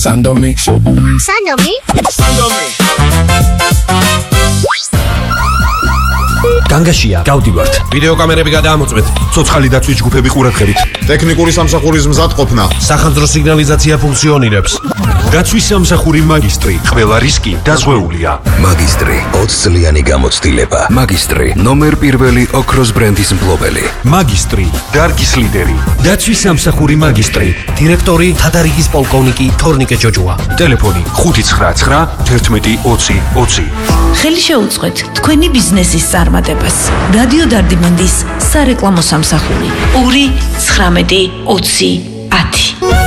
Sandomi. განგაშია, გავდივართ. ვიდეო კამერები გადაამოწმეთ. ცოცხალი დაცვის ჯგუფები ყურადღებით. ტექნიკური სამსახურის მზადყოფნა. სახანძრო სიგნალიზაცია ფუნქციონირებს. დაცვის სამსახური მაგისტრი. ყველა რისკი დაზღვეულია. მაგისტრი 20 წლიანი გამოცდილება. მაგისტრი ნომერ პირველი ოქროს ბრენდის მფლობელი. მაგისტრი. დარგის ლიდერი. დაცვის სამსახური მაგისტრი. დირექტორი თადარიგის პოლკოვნიკი თორნიკე ჯოჯოა. ტელეფონი 599 11 20 20. ხელი შეუწყეთ თქვენი ბიზნესის წარმატებას. რადიო დარდიმანდის სარეკლამო სამსახური 2 19 20 10.